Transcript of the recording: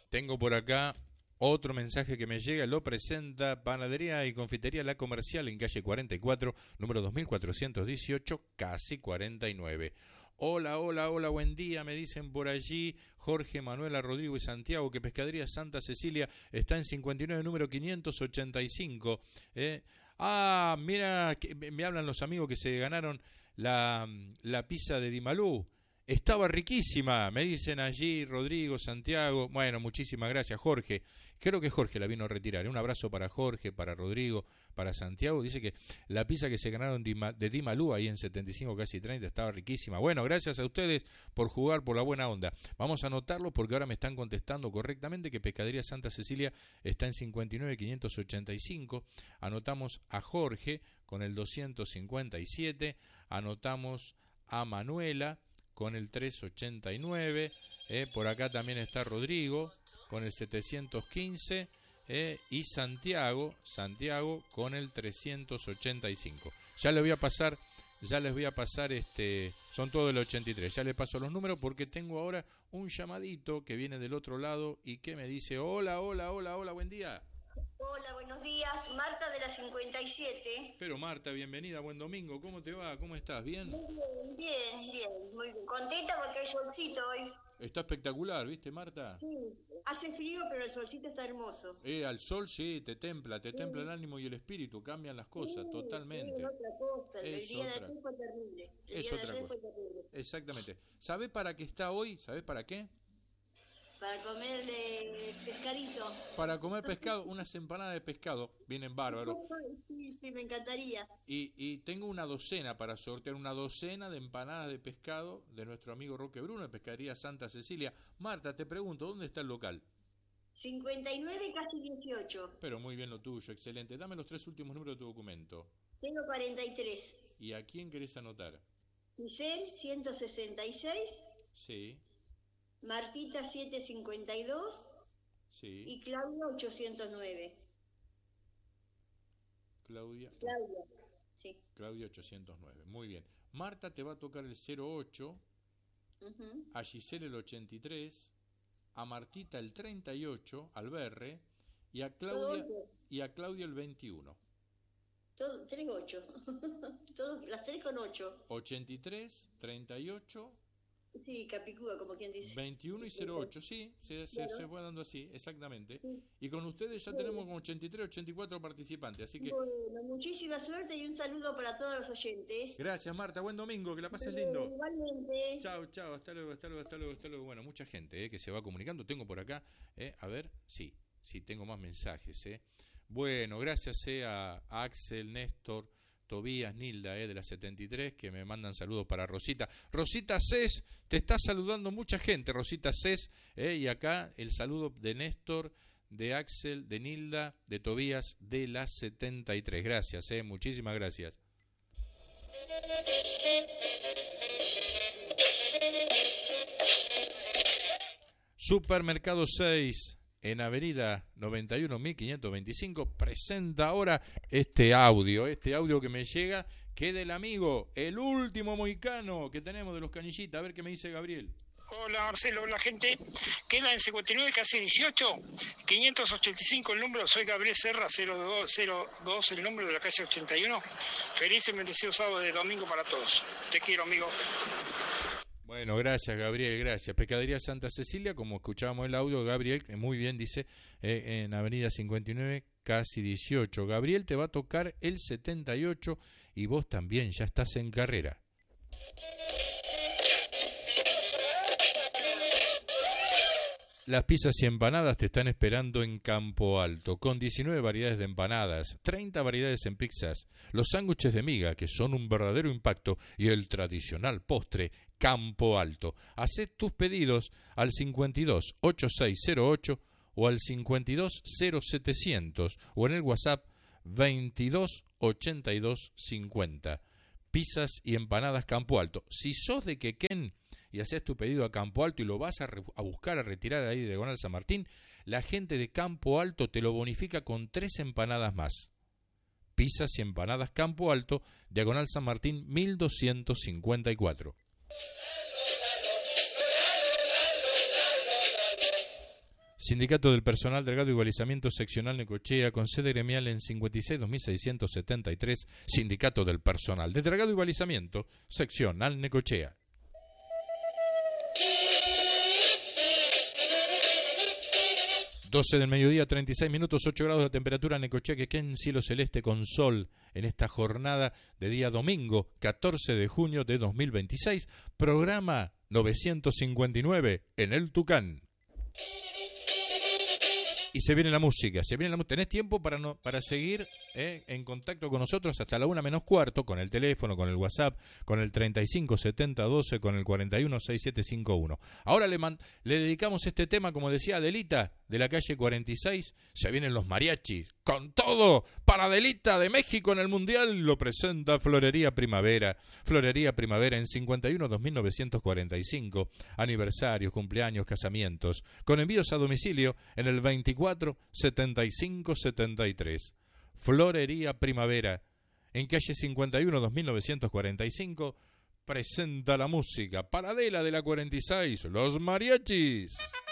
Tengo por acá otro mensaje que me llega, lo presenta Panadería y Confitería La Comercial en calle 44, número 2418, casi 49. Hola, hola, hola, buen día, me dicen por allí Jorge, Manuela, Rodrigo y Santiago que Pescadería Santa Cecilia está en 59, número 585. Mira, me hablan los amigos que se ganaron la pizza de Dimalú. Estaba riquísima, me dicen allí Rodrigo, Santiago. Bueno, muchísimas gracias, Jorge. Creo que Jorge la vino a retirar. Un abrazo para Jorge, para Rodrigo, para Santiago. Dice que la pizza que se ganaron de Dimalú ahí en 75, casi 30, estaba riquísima. Bueno, gracias a ustedes por jugar, por la buena onda. Vamos a anotarlo porque ahora me están contestando correctamente que Pescadería Santa Cecilia está en 59.585. Anotamos a Jorge con el 257. Anotamos a Manuela con el 389, por acá también está Rodrigo con el 715 y Santiago con el 385. Ya les voy a pasar, son todos el 83, ya les paso los números porque tengo ahora un llamadito que viene del otro lado y que me dice, hola, buen día. Hola, buenos días, Marta de la 57. Pero Marta, bienvenida, buen domingo, ¿cómo te va? ¿Cómo estás? ¿Bien? Bien, muy contenta porque hay solcito hoy. Está espectacular, ¿viste, Marta? Sí, hace frío, pero el solcito está hermoso. Al sol sí, te templa el ánimo y el espíritu, cambian las cosas, totalmente. Es otra cosa, el día de ayer fue terrible. Es otra cosa. Exactamente. ¿Sabés para qué está hoy? ¿Sabés para qué? Para comerle pescadito. Para comer pescado, unas empanadas de pescado, vienen bárbaros. Sí, me encantaría. Y tengo una docena para sortear, una docena de empanadas de pescado de nuestro amigo Roque Bruno, de Pescadería Santa Cecilia. Marta, te pregunto, ¿dónde está el local? 59, casi 18. Pero muy bien lo tuyo, excelente. Dame los 3 últimos números de tu documento. Tengo 43. ¿Y a quién querés anotar? Giselle, 166. Sí. Martita 752 sí. Y Claudia 809. Claudia sí. Claudia 809, muy bien. Marta te va a tocar el 08, a Giselle el 83, a Martita el 38, al Berre, y a Claudia el 21. Todo, 3-8. Las 3 con 8. 83, 38... Sí, Capicúa, como quien dice. 21 y 08, sí, claro. se va dando así, exactamente. Sí. Y con ustedes ya tenemos como 83, 84 participantes, así que... Bueno, muchísima suerte y un saludo para todos los oyentes. Gracias, Marta, buen domingo, que la pases lindo. Igualmente. Chao, hasta luego. Bueno, mucha gente que se va comunicando. Tengo por acá, a ver, sí, tengo más mensajes. Bueno, gracias a Axel, Néstor, Tobías, Nilda, de la 73, que me mandan saludos para Rosita. Rosita Cés, te está saludando mucha gente, Rosita Cés, y acá el saludo de Néstor, de Axel, de Nilda, de Tobías, de la 73. Gracias, muchísimas gracias. Supermercado 6. En Avenida 91.525 presenta ahora este audio que me llega, que es del amigo, el último mohicano que tenemos de los Canillitas. A ver qué me dice Gabriel. Hola Marcelo, hola gente. Queda en 59, casi 18, 585 el número. Soy Gabriel Serra, 0202 el número de la calle 81. Feliz y bendecido sábado de domingo para todos. Te quiero, amigo. Bueno, gracias Gabriel, gracias. Pescadería Santa Cecilia, como escuchábamos el audio, Gabriel, muy bien, dice, en Avenida 59, casi 18. Gabriel, te va a tocar el 78 y vos también ya estás en carrera. Las pizzas y empanadas te están esperando en Campo Alto, con 19 variedades de empanadas, 30 variedades en pizzas, los sándwiches de miga, que son un verdadero impacto, y el tradicional postre Campo Alto. Hacé tus pedidos al 52 8608 o al 52 0700 o en el WhatsApp 22 82 50. Pizzas y empanadas Campo Alto. Si sos de Quequén y haces tu pedido a Campo Alto y lo vas a buscar, a retirar ahí de Diagonal San Martín, la gente de Campo Alto te lo bonifica con 3 empanadas más. Pizzas y empanadas Campo Alto, Diagonal San Martín 1254. Sindicato del Personal Dragado y Balizamiento Seccional Necochea, con sede gremial en 56.2673, Sindicato del Personal de Dragado y Balizamiento Seccional Necochea. ...12 del mediodía, 36 minutos, 8 grados de temperatura en Necochea, Quequén, cielo celeste con sol en esta jornada de día domingo, 14 de junio de 2026, programa 959 en el Tucán. Y se viene la música, tenés tiempo para seguir en contacto con nosotros hasta la 1:15, con el teléfono, con el WhatsApp, con el 357012, con el 416751. Ahora le dedicamos este tema, como decía Adelita, de la calle 46, se vienen los mariachis, con todo, para Adelita de México en el Mundial, lo presenta Florería Primavera en 51-2945, aniversarios, cumpleaños, casamientos, con envíos a domicilio en el 24-75-73. Florería Primavera, en calle 51-2945, presenta la música para Adela de la 46, los mariachis.